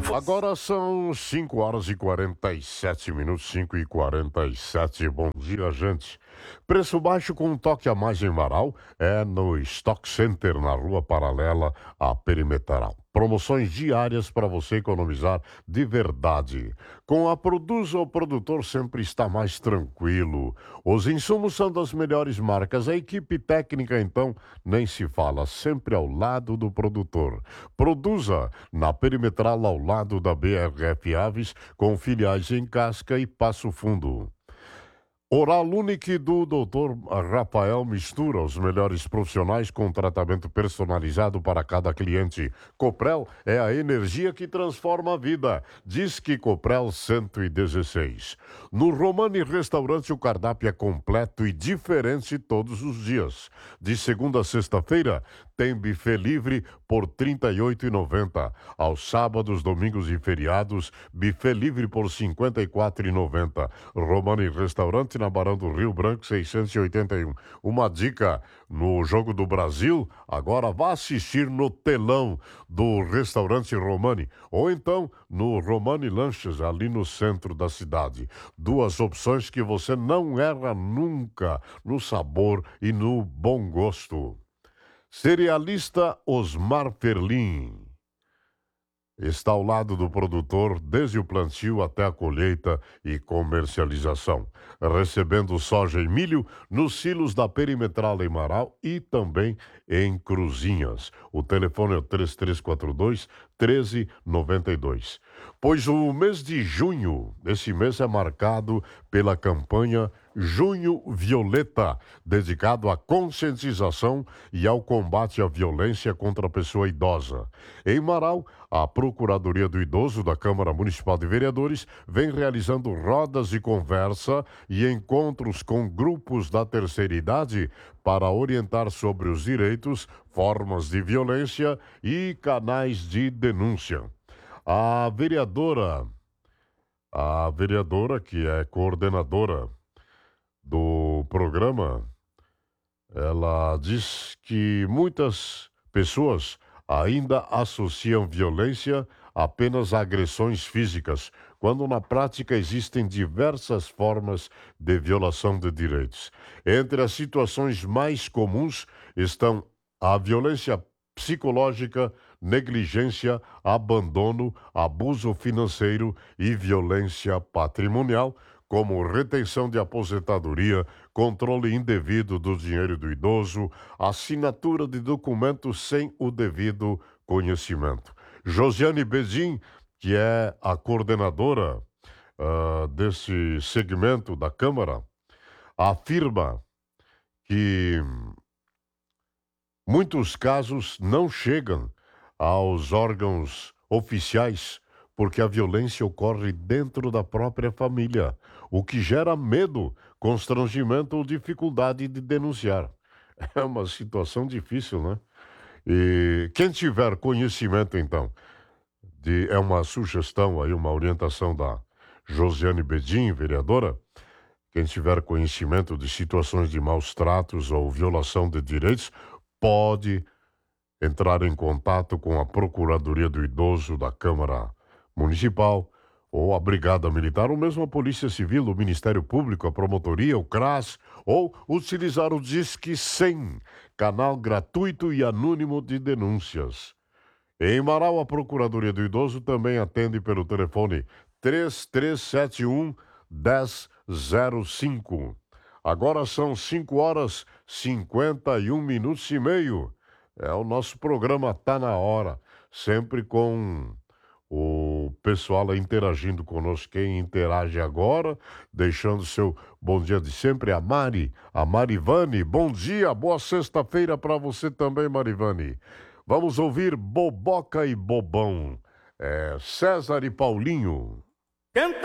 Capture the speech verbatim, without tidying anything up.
Agora são cinco horas e quarenta e sete minutos, cinco e quarenta e sete. Bom dia, gente. Preço baixo com um toque a mais em Marau é no Stock Center, na rua paralela à Perimetral. Promoções diárias para você economizar de verdade. Com a Produza, o produtor sempre está mais tranquilo. Os insumos são das melhores marcas. A equipe técnica, então, nem se fala, sempre ao lado do produtor. Produza, na Perimetral, ao lado da B R F Aves, com filiais em Casca e Passo Fundo. Oral Unique do doutor Rafael mistura os melhores profissionais com tratamento personalizado para cada cliente. Coprel é a energia que transforma a vida. Diz que Coprel cento e dezesseis. No Romani Restaurante o cardápio é completo e diferente todos os dias. De segunda a sexta-feira tem buffet livre por trinta e oito reais e noventa centavos. Aos sábados, domingos e feriados, buffet livre por cinquenta e quatro reais e noventa centavos. Romani Restaurante na Barão do Rio Branco, seiscentos e oitenta e um. Uma dica, no Jogo do Brasil, agora vá assistir no telão do restaurante Romani, ou então no Romani Lanches, ali no centro da cidade. Duas opções que você não erra nunca, no sabor e no bom gosto. Cerealista Osmar Ferlin está ao lado do produtor desde o plantio até a colheita e comercialização, recebendo soja e milho nos silos da Perimetral em Marau e também em Cruzinhas. O telefone é o três três quatro dois, um três nove dois. Pois o mês de junho, esse mês é marcado pela campanha Junho Violeta, dedicado à conscientização e ao combate à violência contra a pessoa idosa. Em Marau, a Procuradoria do Idoso da Câmara Municipal de Vereadores vem realizando rodas de conversa e encontros com grupos da terceira idade para orientar sobre os direitos, formas de violência e canais de denúncia. A vereadora, a vereadora que é coordenadora do programa, ela diz que muitas pessoas ainda associam violência apenas a agressões físicas, quando na prática existem diversas formas de violação de direitos. Entre as situações mais comuns estão a violência psicológica, negligência, abandono, abuso financeiro e violência patrimonial, como retenção de aposentadoria, controle indevido do dinheiro do idoso, assinatura de documentos sem o devido conhecimento. Josiane Bedin, que é a coordenadora uh, desse segmento da Câmara, afirma que muitos casos não chegam aos órgãos oficiais porque a violência ocorre dentro da própria família, o que gera medo, constrangimento ou dificuldade de denunciar. É uma situação difícil, né? E quem tiver conhecimento, então, de, é uma sugestão aí, uma orientação da Josiane Bedin, vereadora, quem tiver conhecimento de situações de maus tratos ou violação de direitos, pode entrar em contato com a Procuradoria do Idoso da Câmara Municipal, ou a Brigada Militar, ou mesmo a Polícia Civil, o Ministério Público, a Promotoria, o CRAS, ou utilizar o Disque cem, canal gratuito e anônimo de denúncias. Em Marau, a Procuradoria do Idoso também atende pelo telefone três três sete um, um zero zero cinco. Agora são cinco horas e cinquenta e um minutos e meio. É, o nosso programa Tá na Hora, sempre com o pessoal interagindo conosco. Quem interage agora, deixando seu bom dia de sempre, a Mari, a Marivane. Bom dia, boa sexta-feira para você também, Marivane. Vamos ouvir Boboca e Bobão, é, César e Paulinho. Canta